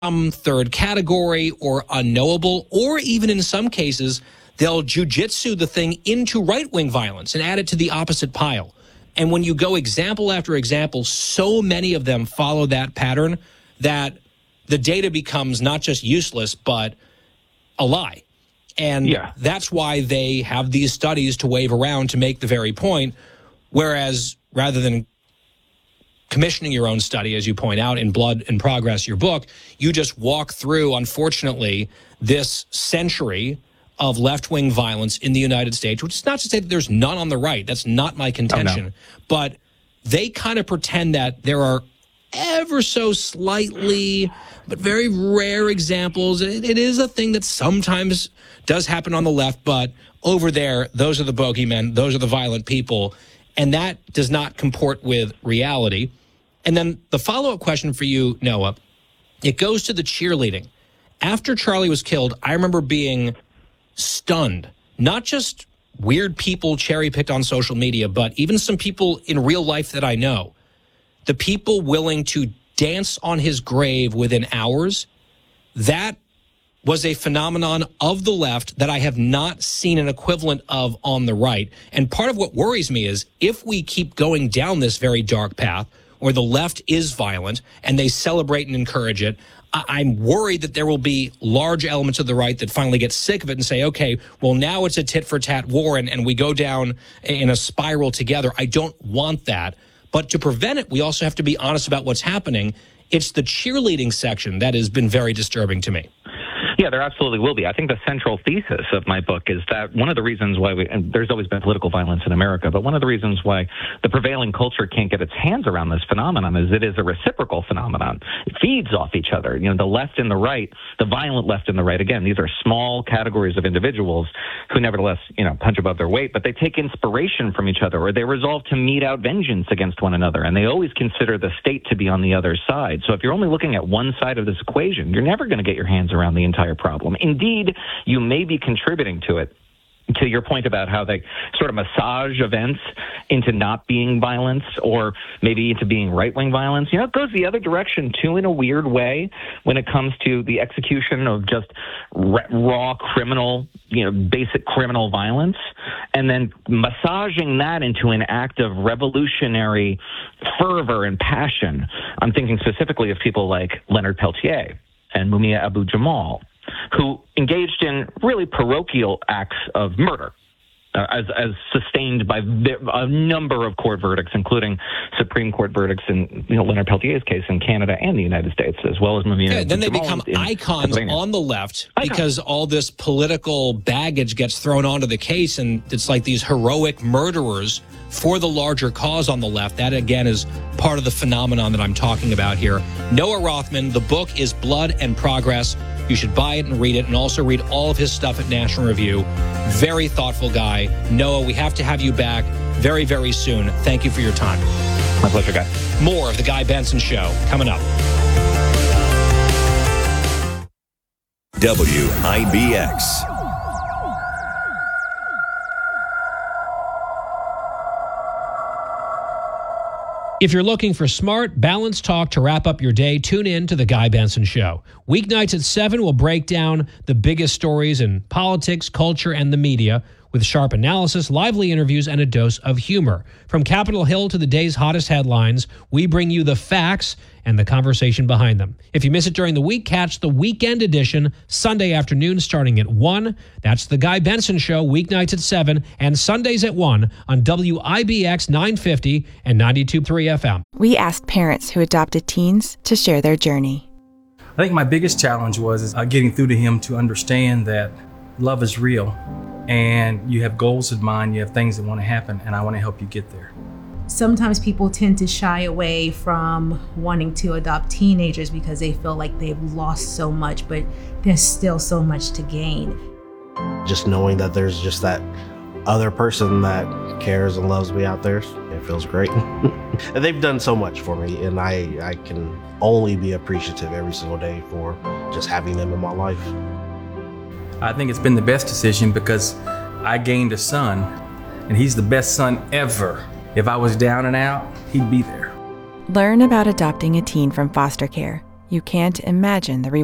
third category or unknowable, or even in some cases, they'll jujitsu the thing into right-wing violence and add it to the opposite pile. And when you go example after example, so many of them follow that pattern that the data becomes not just useless, but a lie. And that's why they have these studies to wave around to make the very point, whereas rather than commissioning your own study, as you point out in Blood and Progress, your book, you just walk through, unfortunately, this century of left-wing violence in the United States, which is not to say that there's none on the right. That's not my contention. Oh, no. But they kind of pretend that there are ever so slightly, but very rare examples. It is a thing that sometimes does happen on the left, but over there, those are the bogeymen, those are the violent people, and that does not comport with reality. And then the follow-up question for you, Noah, it goes to the cheerleading. After Charlie was killed, I remember being stunned. Not just weird people cherry-picked on social media, but even some people in real life that I know. The people willing to dance on his grave within hours, that was a phenomenon of the left that I have not seen an equivalent of on the right. And part of what worries me is if we keep going down this very dark path, where the left is violent and they celebrate and encourage it, I'm worried that there will be large elements of the right that finally get sick of it and say, okay, well, now it's a tit-for-tat war and we go down in a spiral together. I don't want that. But to prevent it, we also have to be honest about what's happening. It's the cheerleading section that has been very disturbing to me. Yeah, there absolutely will be. I think the central thesis of my book is that one of the reasons why and there's always been political violence in America, but one of the reasons why the prevailing culture can't get its hands around this phenomenon is it is a reciprocal phenomenon. It feeds off each other. You know, the left and the right, the violent left and the right, again, these are small categories of individuals who nevertheless, punch above their weight, but they take inspiration from each other, or they resolve to mete out vengeance against one another, and they always consider the state to be on the other side. So if you're only looking at one side of this equation, you're never going to get your hands around the entire problem. Indeed, you may be contributing to it, to your point about how they sort of massage events into not being violence or maybe into being right-wing violence. It goes the other direction, too, in a weird way when it comes to the execution of just raw criminal, basic criminal violence, and then massaging that into an act of revolutionary fervor and passion. I'm thinking specifically of people like Leonard Peltier and Mumia Abu-Jamal, who engaged in really parochial acts of murder, as sustained by a number of court verdicts, including Supreme Court verdicts in Leonard Peltier's case in Canada and the United States, as well as Mumia. Yeah, then they become icons on the left because all this political baggage gets thrown onto the case, and it's like these heroic murderers for the larger cause on the left. That, again, is part of the phenomenon that I'm talking about here. Noah Rothman, the book is Blood and Progress. You should buy it and read it, and also read all of his stuff at National Review. Very thoughtful guy. Noah, we have to have you back very, very soon. Thank you for your time. My pleasure, guy. More of The Guy Benson Show coming up. WIBX. If you're looking for smart, balanced talk to wrap up your day, tune in to The Guy Benson Show. Weeknights at 7, we'll break down the biggest stories in politics, culture, and the media with sharp analysis, lively interviews, and a dose of humor. From Capitol Hill to the day's hottest headlines, we bring you the facts and the conversation behind them. If you miss it during the week, catch the weekend edition Sunday afternoon starting at 1. That's The Guy Benson Show, weeknights at 7 and Sundays at 1 on WIBX 950 and 92.3 FM. We asked parents who adopted teens to share their journey. I think my biggest challenge was getting through to him to understand that love is real and you have goals in mind, you have things that want to happen, and I want to help you get there. Sometimes people tend to shy away from wanting to adopt teenagers because they feel like they've lost so much, but there's still so much to gain. Just knowing that there's just that other person that cares and loves me out there, it feels great. And they've done so much for me, and I can only be appreciative every single day for just having them in my life. I think it's been the best decision because I gained a son, and he's the best son ever. If I was down and out, he'd be there. Learn about adopting a teen from foster care. You can't imagine the